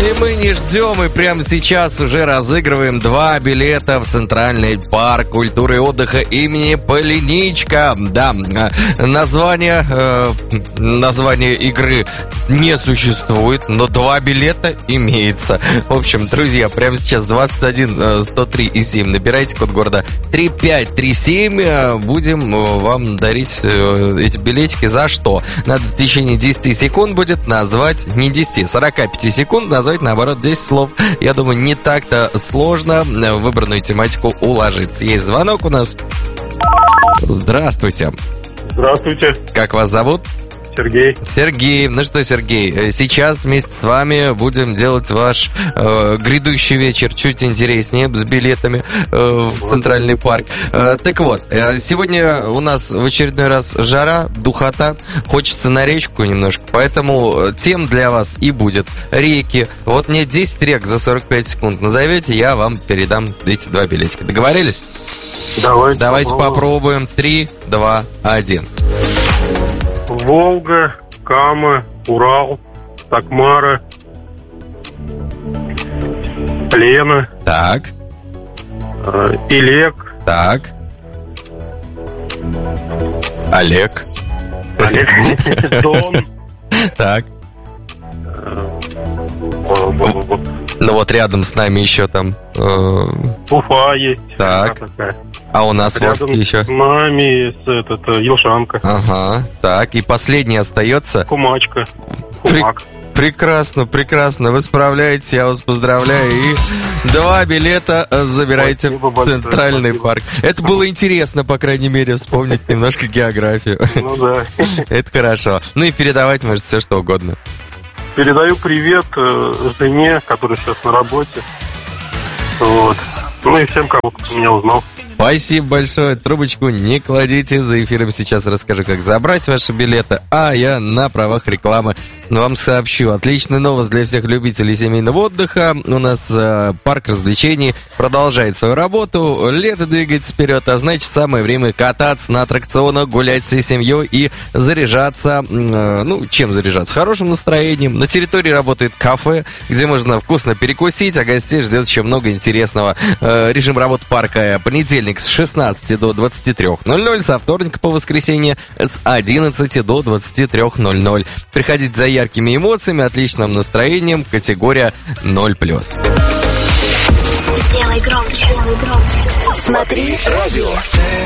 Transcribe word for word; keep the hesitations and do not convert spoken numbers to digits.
И мы не ждем, и прямо сейчас уже разыгрываем два билета в Центральный парк культуры и отдыха имени Полиничка. Да, название, э, название игры не существует, но два билета имеется. В общем, друзья, прямо сейчас двадцать один сто три и семь. Набирайте код города три пять три семь. Будем вам дарить эти билетики. За что? Надо в течение десять секунд будет назвать, не десять, сорок пять секунд назвать, наоборот, десять слов. Я думаю, не так-то сложно в выбранную тематику уложиться. Есть звонок у нас. Здравствуйте. Здравствуйте. Как вас зовут? Сергей. Сергей. Ну что, Сергей, сейчас вместе с вами будем делать ваш э, грядущий вечер чуть интереснее с билетами э, в Центральный парк. Э, так вот, э, сегодня у нас в очередной раз жара, духота, хочется на речку немножко, поэтому тем для вас и будет реки. Вот мне десять рек за сорок пять секунд назовете, я вам передам эти два билетика. Договорились? Давайте, Давайте попробуем. три, два, один. Волга, Кама, Урал, Такмара, Лена. Так. Э, Илек. Так. Олег. Олег. Дон. Так. Ну вот рядом с нами еще там э... Уфа есть. Так. А у нас в Орске еще? С нами с, этот, Елшанка. Ага. Так, и последний остается. Кумачка. Кумак. При... Прекрасно, прекрасно. Вы справляетесь, я вас поздравляю. И два билета забираете в Центральный большое, парк. Это было интересно, по крайней мере, вспомнить немножко географию. Ну да. Это хорошо. Ну и передавать, может, все что угодно. Передаю привет жене, которая сейчас на работе. Вот. Ну и всем, кого меня узнал. Спасибо большое. Трубочку не кладите. За эфиром сейчас расскажу, как забрать ваши билеты. А я на правах рекламы вам сообщу. Отличная новость для всех любителей семейного отдыха. У нас э, парк развлечений продолжает свою работу. Лето двигается вперед, а значит, самое время кататься на аттракционах, гулять всей семьей и заряжаться. Э, ну, чем заряжаться? Хорошим настроением. На территории работает кафе, где можно вкусно перекусить, а гостей ждет еще много интересного. Э, режим работы парка понедельник с шестнадцати до двадцати трёх ноль-ноль, со вторника по воскресенье с одиннадцати до двадцати трёх ноль-ноль. Приходите за яркими эмоциями, отличным настроением, категория ноль плюс. Сделай громче, сделай громче. Смотри радио.